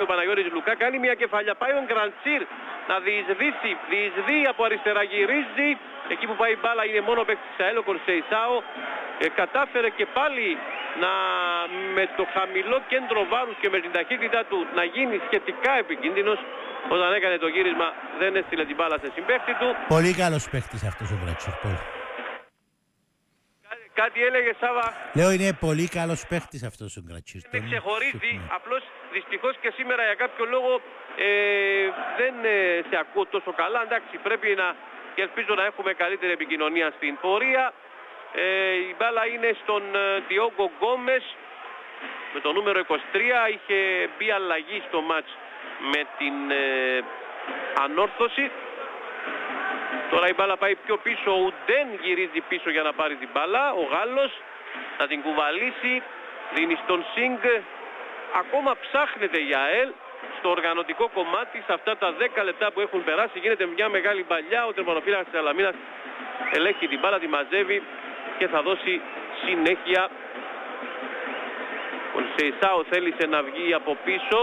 Παναγιώτης Λουκά. Κάνει μια κεφαλιά. Πάει ο Γκραντσίρ να διεισδύει από αριστερά, γυρίζει. Εκεί που πάει η μπάλα είναι μόνο παίκτης της ΑΕΛ, ο Κονσεϊσάο. Κατάφερε και πάλι με το χαμηλό κέντρο βάρους και με την ταχύτητά του να γίνει σχετικά επικίνδυνος. Όταν έκανε το γύρισμα δεν έστειλε την μπάλα σε συμπαίχτη του. Πολύ καλός παίκτης αυτός ο Γκραντσίρ. Κάτι έλεγε, Σάβα? Λέω είναι πολύ καλός παίκτης αυτός ο Γκραντσίρ. Δεν ξεχωρίζει, απλώς δυστυχώς και σήμερα για κάποιο λόγο δεν σε ακούω τόσο καλά. Εντάξει, πρέπει να, και ελπίζω να έχουμε καλύτερη επικοινωνία στην πορεία. Η μπάλα είναι στον Διόγκο Γκόμες με το νούμερο 23. Είχε μπει αλλαγή στο μάτς με την ανόρθωση. Τώρα η μπάλα πάει πιο πίσω, ο Ουντέν γυρίζει πίσω για να πάρει την μπάλα. Ο Γάλλος θα την κουβαλήσει, δίνει στον Σινγκ. Ακόμα ψάχνεται η ΑΕΛ στο οργανωτικό κομμάτι. Σε αυτά τα 10 λεπτά που έχουν περάσει γίνεται μια μεγάλη παλιά. Ο τερματοφύλακας της Σαλαμίνας ελέγχει την μπάλα, τη μαζεύει και θα δώσει συνέχεια. Ο Σεϊσάο θέλησε να βγει από πίσω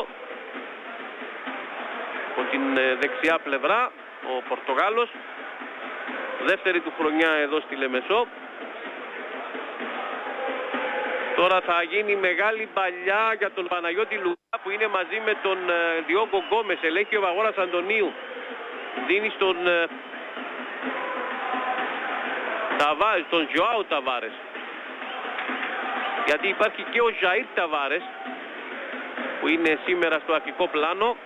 από την δεξιά πλευρά, ο Πορτογάλος. Δεύτερη του χρονιά εδώ στη Λεμεσό. Τώρα θα γίνει μεγάλη παλιά για τον Παναγιώτη Λουκά που είναι μαζί με τον Διόγκο Γκόμες. Ελέγχει ο Βαγόρας Αντωνίου. Δίνει στον Ταβάρες, τον Ζωάου Ταβάρες. Γιατί υπάρχει και ο Ζαΐρ Ταβάρες που είναι σήμερα στο αρχικό πλάνο.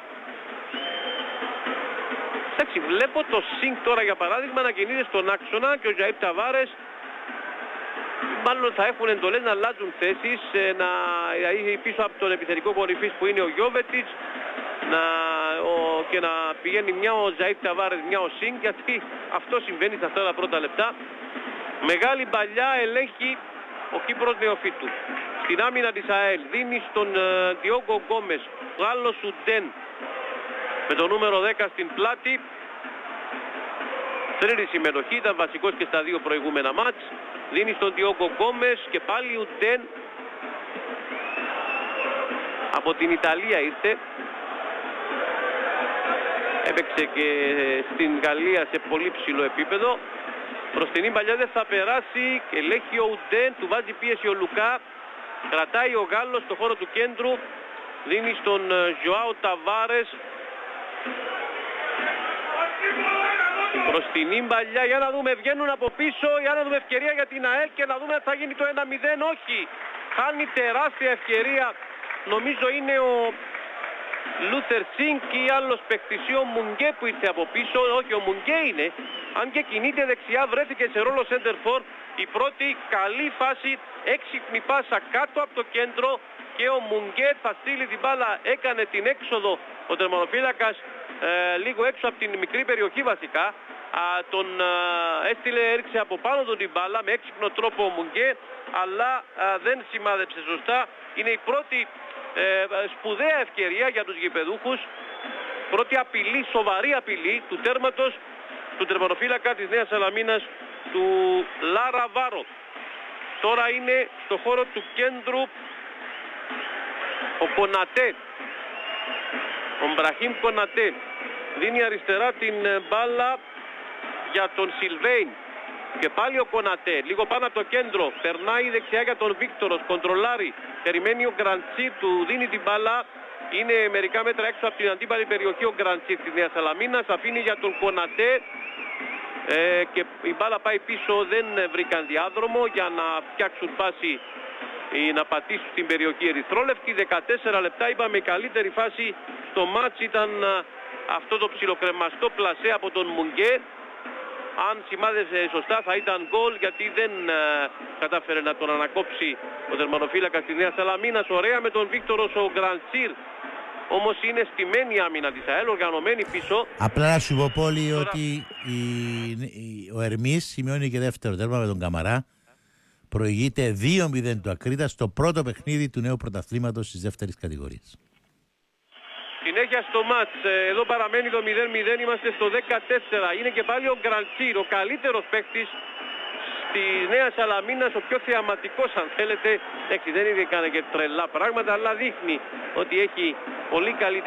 Εντάξει, βλέπω το Σινγκ τώρα για παράδειγμα να κινείται στον άξονα και ο Ζαΐρ Ταβάρες μάλλον θα έχουν εντολές να αλλάζουν θέσεις, πίσω από τον επιθετικό κορυφής που είναι ο Γιόβετιτς και να πηγαίνει μια ο Ζαΐρ Ταβάρες, μια ο Σινγκ, γιατί αυτό συμβαίνει σε αυτά τα πρώτα λεπτά. Μεγάλη παλιά ελέγχει ο Κύπρος Νεοφύτου. Στην άμυνα της ΑΕΛ δίνει στον Διόγκο Γκόμες, Γάλλος Ουντέν με το νούμερο 10 στην πλάτη. Τρίτη συμμετοχή, ήταν βασικός και στα δύο προηγούμενα μάτς. Δίνει στον Διόγκο Γκόμες και πάλι Ουντέν. Από την Ιταλία ήρθε. Έπαιξε και στην Γαλλία σε πολύ ψηλό επίπεδο. Μπροστινή παλιά δεν θα περάσει. Ελέγχει ο Ουντέν, του βάζει πίεση ο Λουκά. Κρατάει ο Γάλλος στο χώρο του κέντρου. Δίνει στον Ζωάου Ταβάρες. Μπροστινή παλιά, για να δούμε, βγαίνουν από πίσω, για να δούμε ευκαιρία για την ΑΕΛ και να δούμε αν θα γίνει το 1-0. Όχι, χάνει τεράστια ευκαιρία. Νομίζω είναι ο Λούθερ Σινγκ ή άλλος παίκτης, ο Μουνγκέ που ήρθε από πίσω. Όχι, ο Μουνγκέ είναι, αν και κινείται δεξιά, βρέθηκε σε ρόλο center for. Η πρώτη καλή φάση, έξυπνη πάσα κάτω από το κέντρο και ο Μουνγκέ θα στείλει την μπάλα. Έκανε την έξοδο ο τερματοφύλακας λίγο έξω από την μικρή περιοχή βασικά. Τον έστειλε, έριξε από πάνω του την μπάλα με έξυπνο τρόπο ο Μουνγκέ, αλλά δεν σημάδεψε σωστά. Είναι η πρώτη σπουδαία ευκαιρία για τους γηπεδούχους. Πρώτη απειλή, σοβαρή απειλή του τέρματος του τερματοφύλακα της Νέας Σαλαμίνας, του Λάρα Βάρο. Τώρα είναι στο χώρο του κέντρου ο Κονατέ, ο Μπραχίμ Κονατέ. Δίνει αριστερά την μπάλα για τον Σιλβέιν. Και πάλι ο Κονατέ, λίγο πάνω από το κέντρο. Περνάει δεξιά για τον Βίκτορος, κοντρολάρει. Περιμένει ο Γκραντσίρ, του δίνει την μπάλα. Είναι μερικά μέτρα έξω από την αντίπαλη περιοχή ο Γκραντσίρ της Νέας Σαλαμίνας. Αφήνει για τον Κονατέ. Και η μπάλα πάει πίσω, δεν βρήκαν διάδρομο για να φτιάξουν πάση ή να πατήσουν στην περιοχή ερυθρόλευκη. 14 λεπτά, είπαμε, η καλύτερη φάση στο μάτς ήταν αυτό το ψιλοκρεμαστό πλασέ από τον Μουνγκέ. Αν σημάδευσε σωστά θα ήταν γκολ, γιατί δεν κατάφερε να τον ανακόψει ο τερματοφύλακας της Νέας Σαλαμίνας. Ωραία με τον Βίκτορος ο Γκραντσίρ. Όμως είναι στημένη η άμυνα της ΑΕΛ, οργανωμένη πίσω. Απλά να σου πω Πόλη ότι ο Ερμής σημειώνει και δεύτερο τέρμα με τον Καμαρά. Προηγείται 2-0 του Ακρίτα στο πρώτο παιχνίδι του νέου πρωταθλήματος της δεύτερης κατηγορίας. Συνέχεια στο μάτς, εδώ παραμένει το 0-0, είμαστε στο 14. Είναι και πάλι ο Γκραντσίρ, ο καλύτερος παίκτης στη Νέα Σαλαμίνας, ο πιο θεαματικός αν θέλετε. Εντάξει, δεν είναι και τρελά πράγματα, αλλά δείχνει ότι έχει πολύ καλή